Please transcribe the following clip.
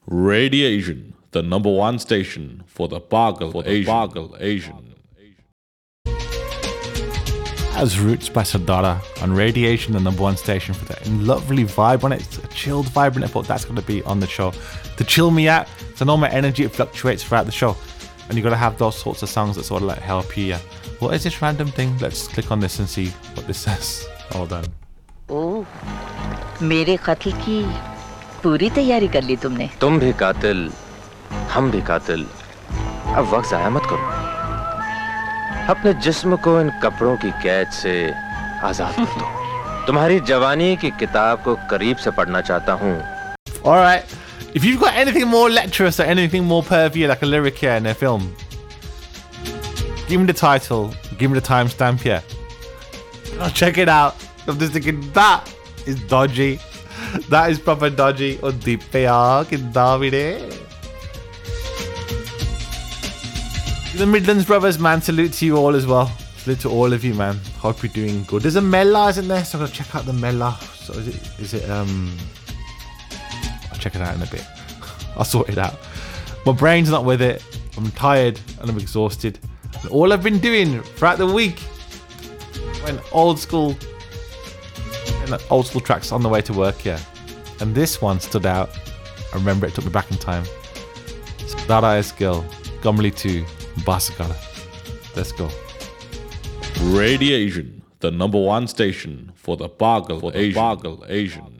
Radiation, the number one station for the Bagal Asian. As Roots by Sardara on Radiation, the number one station for that lovely vibe on it. It's a chilled vibe, and I thought that's going to be on the show to chill me out. So I know my energy, it fluctuates throughout the show, and you got to have those sorts of songs that sort of like help you. What is this random thing? Let's click on this and see what this says. Hold on. Oh, मेरे कत्ल की पूरी तैयारी कर ली तुमने? तुम भी कातिल, हम भी कातिल. अब वक्त ज़ाया मत करो. अपने जिस्म को इन कपड़ों की कैद से आजाद कर दो. तुम्हारी जवानी की किताब को करीब से पढ़ना चाहता हूँ. All right. If you've got anything more lecherous or anything more pervy like a lyric here in a film, give me the title, give me the timestamp here. I'll check it out. I'm just thinking that is dodgy. That is proper dodgy. Oh, deep Davide. The Midlands brothers, man, salute to you all as well. Salute to all of you, man. Hope you're doing good. There's a Mela, isn't there? So I'm gonna check out the Mela. So is it I'll check it out in a bit. I'll sort it out. My brain's not with it. I'm tired and I'm exhausted. And all I've been doing throughout the week, went old school tracks on the way to work here. And this one stood out. I remember it took me back in time. Dada is Girl, Gomli 2, Basagala. Let's go. Radiation, the number one station for the Bagal Asian.